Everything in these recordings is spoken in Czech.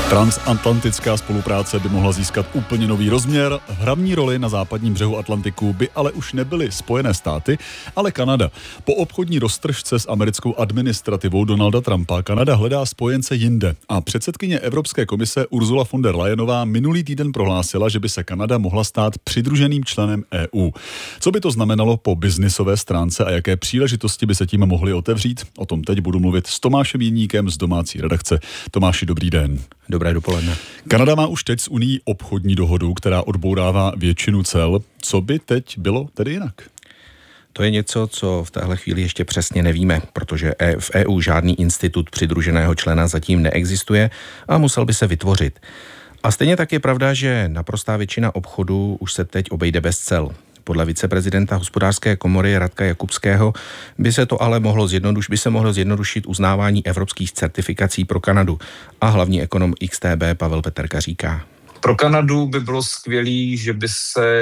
Transatlantická spolupráce by mohla získat úplně nový rozměr. Hlavní roli na západním břehu Atlantiku by ale už nebyly Spojené státy, ale Kanada. Po obchodní roztržce s americkou administrativou Donalda Trumpa Kanada hledá spojence jinde. A předsedkyně Evropské komise Ursula von der Leyenová minulý týden prohlásila, že by se Kanada mohla stát přidruženým členem EU. Co by to znamenalo po biznisové stránce a jaké příležitosti by se tím mohly otevřít? O tom teď budu mluvit s Tomášem Jiníkem z domácí redakce. Tomáši, dobrý den. Dobré dopoledne. Kanada má už teď s Unií obchodní dohodu, která odbourává většinu cel. Co by teď bylo tedy jinak? To je něco, co v téhle chvíli ještě přesně nevíme, protože v EU žádný institut přidruženého člena zatím neexistuje a musel by se vytvořit. A stejně tak je pravda, že naprostá většina obchodu už se teď obejde bez cel. Podle viceprezidenta hospodářské komory Radka Jakubského by se mohlo zjednodušit uznávání evropských certifikací pro Kanadu. A hlavní ekonom XTB Pavel Peterka říká: Pro Kanadu by bylo skvělý, že by se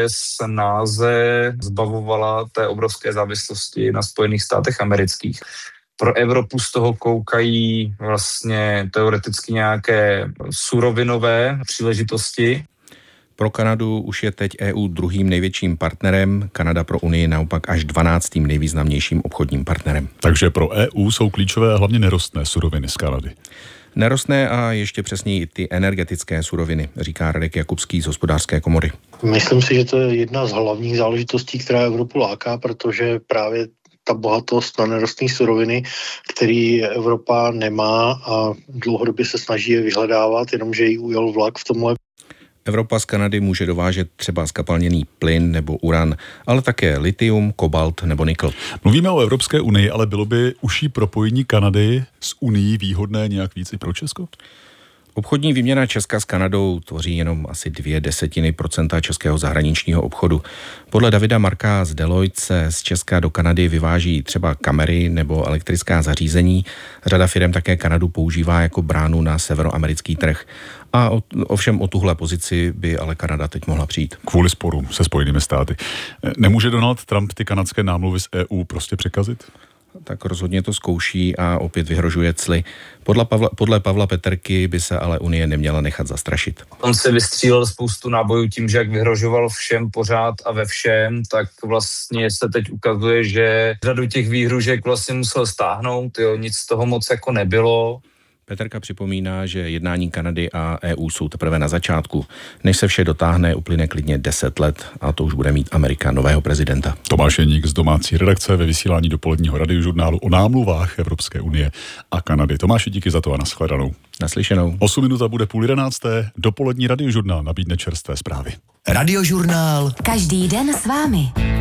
snáze zbavovala té obrovské závislosti na Spojených státech amerických. Pro Evropu z toho koukají vlastně teoreticky nějaké surovinové příležitosti. Pro Kanadu už je teď EU druhým největším partnerem, Kanada pro Unii naopak až 12. nejvýznamnějším obchodním partnerem. Takže pro EU jsou klíčové hlavně nerostné suroviny z Kanady. Nerostné a ještě přesněji ty energetické suroviny, říká Radek Jakubský z hospodářské komory. Myslím si, že to je jedna z hlavních záležitostí, která Evropu láká, protože právě ta bohatost na nerostné suroviny, který Evropa nemá a dlouhodobě se snaží je vyhledávat, jenomže jí ujel vlak v tomhle. Evropa z Kanady může dovážet třeba zkapalněný plyn nebo uran, ale také litium, kobalt nebo nikl. Mluvíme o Evropské unii, ale bylo by užší propojení Kanady s Unií výhodné nějak víc i pro Česko? Obchodní výměna Česka s Kanadou tvoří jenom asi 0,2% českého zahraničního obchodu. Podle Davida Marka z Deloitte se z Česka do Kanady vyváží třeba kamery nebo elektrická zařízení. Řada firem také Kanadu používá jako bránu na severoamerický trh. A ovšem o tuhle pozici by ale Kanada teď mohla přijít. Kvůli sporům se Spojenými státy. Nemůže Donald Trump ty kanadské námluvy z EU prostě překazit? Tak rozhodně to zkouší a opět vyhrožuje cly. Podle Pavla Peterky by se ale Unie neměla nechat zastrašit. On se vystřílel spoustu nábojů tím, že jak vyhrožoval všem pořád a ve všem, tak vlastně se teď ukazuje, že řadu těch výhružek vlastně musel stáhnout, nic z toho moc jako nebylo. Peterka připomíná, že jednání Kanady a EU jsou teprve na začátku. Než se vše dotáhne, uplyne klidně 10 let a to už bude mít Amerika nového prezidenta. Tomáš Jeník z domácí redakce ve vysílání dopoledního radiožurnálu o námluvách Evropské unie a Kanady. Tomáši, díky za to a nashledanou. Naslyšenou. 8 minut a bude 10:30. Dopolední radiožurnál nabídne čerstvé zprávy. Radiožurnál. Každý den s vámi.